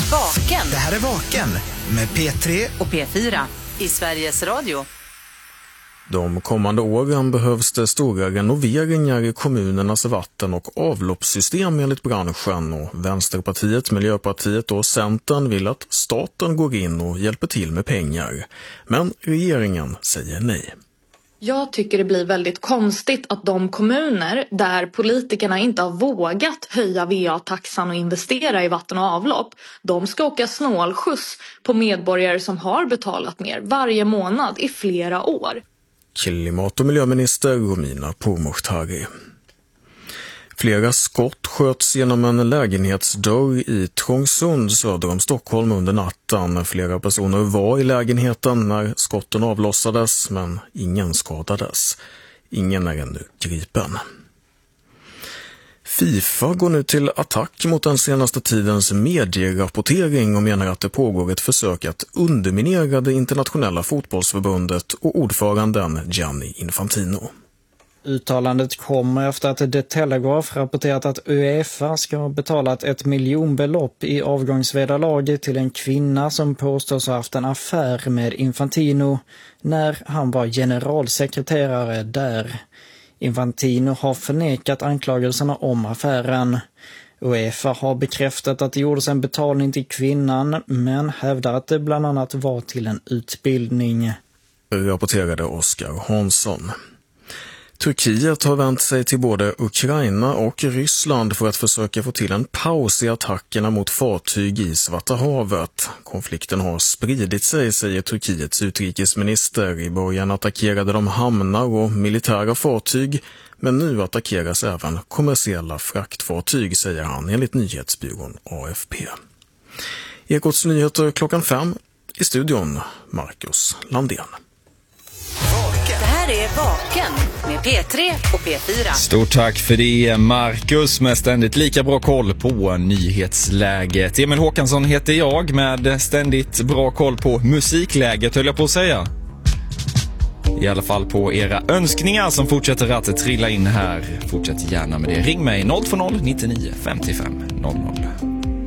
Vaken. Det här är Vaken med P3 och P4 i Sveriges Radio. De kommande åren behövs det stora renoveringar i kommunernas vatten- och avloppssystem enligt branschen, och Vänsterpartiet, Miljöpartiet och Centern vill att staten går in och hjälper till med pengar. Men regeringen säger nej. Jag tycker det blir väldigt konstigt att de kommuner där politikerna inte har vågat höja VA-taxan och investera i vatten och avlopp, de ska åka snålskjuts på medborgare som har betalat mer varje månad i flera år. Klimat- och miljöminister Romina Pourmokhtari. Flera skott sköts genom en lägenhetsdörr i Trångsund söder om Stockholm under natten. Flera personer var i lägenheten när skotten avlossades, men ingen skadades. Ingen är ännu gripen. FIFA går nu till attack mot den senaste tidens medierapportering och menar att det pågår ett försök att underminera det internationella fotbollsförbundet och ordföranden Gianni Infantino. Uttalandet kommer efter att The Telegraph rapporterat att UEFA ska ha betalat $1 miljonbelopp i avgångsvederlag till en kvinna som påstås ha haft en affär med Infantino när han var generalsekreterare där. Infantino har förnekat anklagelserna om affären. UEFA har bekräftat att det gjordes en betalning till kvinnan, men hävdar att det bland annat var till en utbildning. Rapporterade Oskar Hansson. Turkiet har vänt sig till både Ukraina och Ryssland för att försöka få till en paus i attackerna mot fartyg i Svarta havet. Konflikten har spridit sig, säger Turkiets utrikesminister. I början attackerade de hamnar och militära fartyg, men nu attackeras även kommersiella fraktfartyg, säger han enligt nyhetsbyrån AFP. Ekots nyheter 5:00, i studion Marcus Landén. Det här är Vaken med P3 och P4. Stort tack för det, Marcus, med ständigt lika bra koll på nyhetsläget. Emil Håkansson heter jag, med ständigt bra koll på musikläget, höll jag på att säga. I alla fall på era önskningar som fortsätter att trilla in här. Fortsätt gärna med det. Ring mig 020 99 55 00.